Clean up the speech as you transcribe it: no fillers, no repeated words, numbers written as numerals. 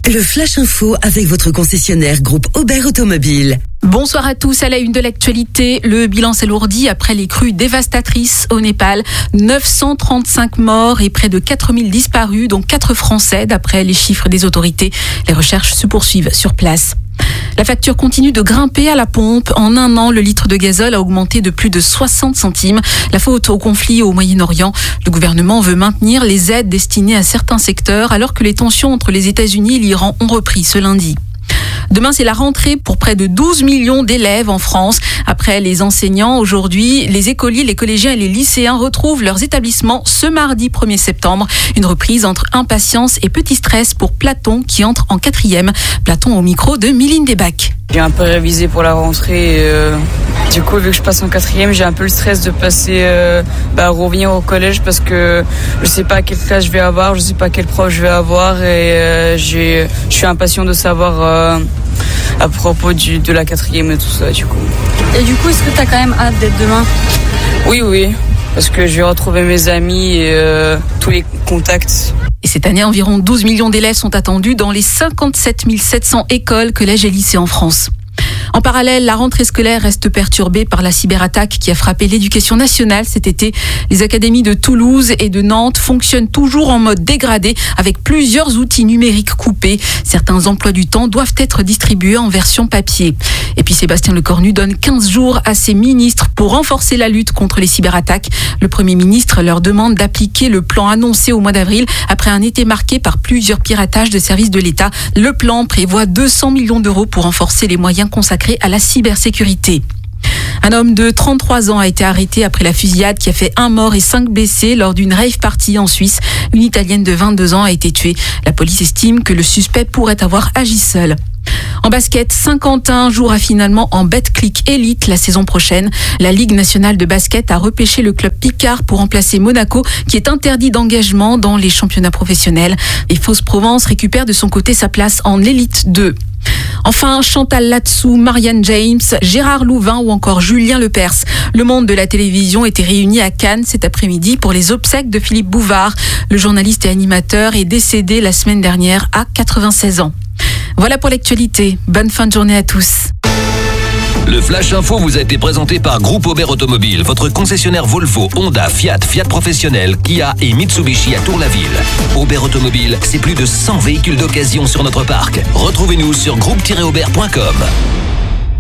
Le Flash Info avec votre concessionnaire groupe Aubert Automobile. Bonsoir à tous. À la une de l'actualité, le bilan s'alourdit après les crues dévastatrices au Népal. 935 morts et près de 4000 disparus, dont 4 Français d'après les chiffres des autorités. Les recherches se poursuivent sur place. La facture continue de grimper à la pompe. En un an, le litre de gazole a augmenté de plus de 60 centimes. La faute au conflit au Moyen-Orient. Le gouvernement veut maintenir les aides destinées à certains secteurs alors que les tensions entre les États-Unis et l'Iran ont repris ce lundi. Demain, c'est la rentrée pour près de 12 millions d'élèves en France. Après les enseignants, aujourd'hui, les écoliers, les collégiens et les lycéens retrouvent leurs établissements ce mardi 1er septembre. Une reprise entre impatience et petit stress pour Platon qui entre en 4e. Platon au micro de Mylène Desbacs. J'ai un peu révisé pour la rentrée. Du coup, vu que je passe en 4e, j'ai un peu le stress de passer, revenir au collège parce que je sais pas quelle classe je vais avoir, je sais pas quel prof je vais avoir et je suis impatient de savoir à propos de la 4e et tout ça, du coup. Et du coup, est-ce que tu as quand même hâte d'être demain ? Oui, parce que je vais retrouver mes amis et tous les contacts. Et cette année, environ 12 millions d'élèves sont attendus dans les 57 700 écoles, collèges et lycées en France. En parallèle, la rentrée scolaire reste perturbée par la cyberattaque qui a frappé l'éducation nationale cet été. Les académies de Toulouse et de Nantes fonctionnent toujours en mode dégradé avec plusieurs outils numériques coupés. Certains emplois du temps doivent être distribués en version papier. Et puis Sébastien Lecornu donne 15 jours à ses ministres pour renforcer la lutte contre les cyberattaques. Le Premier ministre leur demande d'appliquer le plan annoncé au mois d'avril après un été marqué par plusieurs piratages de services de l'État. Le plan prévoit 200 millions d'euros pour renforcer les moyens consacrés à la cybersécurité. Un homme de 33 ans a été arrêté après la fusillade qui a fait 1 mort et 5 blessés lors d'une rave party en Suisse. Une Italienne de 22 ans a été tuée. La police estime que le suspect pourrait avoir agi seul. En basket, Saint-Quentin jouera finalement en Betclic Elite la saison prochaine. La Ligue nationale de basket a repêché le club Picard pour remplacer Monaco, qui est interdit d'engagement dans les championnats professionnels. Et Fos-Provence récupère de son côté sa place en Élite 2. Enfin, Chantal Latsou, Marianne James, Gérard Louvain ou encore Julien Lepers. Le monde de la télévision était réuni à Cannes cet après-midi pour les obsèques de Philippe Bouvard. Le journaliste et animateur est décédé la semaine dernière à 96 ans. Voilà pour l'actualité. Bonne fin de journée à tous. Le Flash Info vous a été présenté par Groupe Aubert Automobile, votre concessionnaire Volvo, Honda, Fiat, Fiat Professionnel, Kia et Mitsubishi à Tour-la-Ville. Aubert Automobile, c'est plus de 100 véhicules d'occasion sur notre parc. Retrouvez-nous sur groupe-aubert.com.